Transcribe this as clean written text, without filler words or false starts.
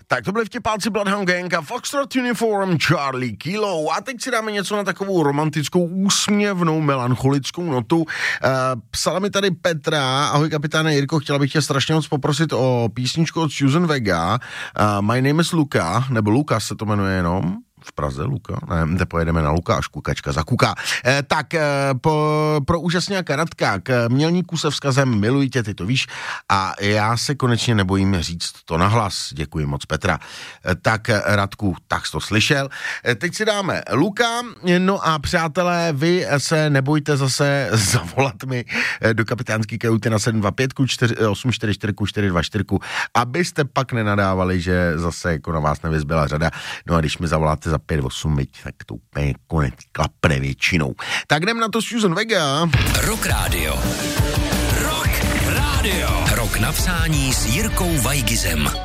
Tak to byli vtipáci Bloodhound Gang a Foxtrot Uniform Charlie Kilo. A teď si dáme něco na takovou romantickou, úsměvnou, melancholickou notu. Psala mi tady Petra, ahoj kapitáne Jirko, chtěla bych tě strašně moc poprosit o písničku od Susan Vega. My name is Luka, nebo Lukas se to jmenuje jenom. V Praze, Luka? Ne, pojedeme na Lukášku, kačka zakuká. Pro úžasňáka Radka k Mělníku se vzkazem miluji tě, ty to víš, a já se konečně nebojím říct to nahlas. Děkuji moc, Petra. Tak Radku, tak jsi to slyšel. Teď si dáme Luka, no a přátelé, vy se nebojte zase zavolat mi do kapitánský kajuty na 725-844-424, abyste pak nenadávali, že zase jako na vás nevyzbyla řada. No a když mi zavoláte za 5-8, tak to úplně konec klapne většinou. Tak jdem na to Susan Vega. Rock Radio. Rock Radio. Rock na přání s Jirkou Vajgizem.